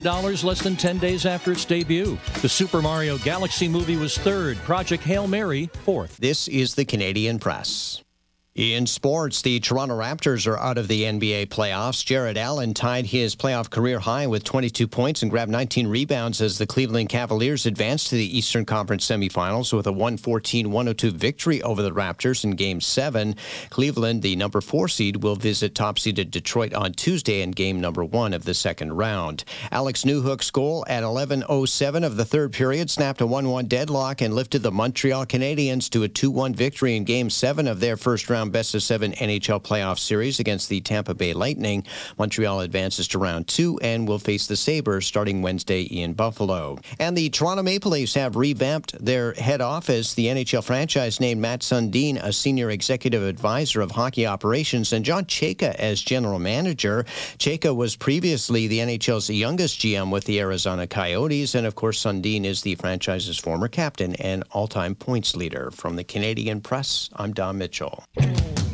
less than 10 days after its debut. The Super Mario Galaxy movie was third, Project Hail Mary fourth. This is the Canadian Press. In sports, the Toronto Raptors are out of the NBA playoffs. Jared Allen tied his playoff career high with 22 points and grabbed 19 rebounds as the Cleveland Cavaliers advanced to the Eastern Conference semifinals with a 114-102 victory over the Raptors in Game 7. Cleveland, the number 4 seed, will visit top-seeded Detroit on Tuesday in Game number 1 of the second round. Alex Newhook's goal at 11:07 of the third period snapped a 1-1 deadlock and lifted the Montreal Canadiens to a 2-1 victory in Game 7 of their first-round best-of-7 NHL playoff series against the Tampa Bay Lightning. Montreal advances to round 2 and will face the Sabres starting Wednesday in Buffalo. And the Toronto Maple Leafs have revamped their head office. The NHL franchise named Matt Sundin a senior executive advisor of hockey operations and John Chayka as general manager. Chayka was previously the NHL's youngest GM with the Arizona Coyotes, and of course Sundin is the franchise's former captain and all-time points leader. From the Canadian Press, I'm Don Mitchell.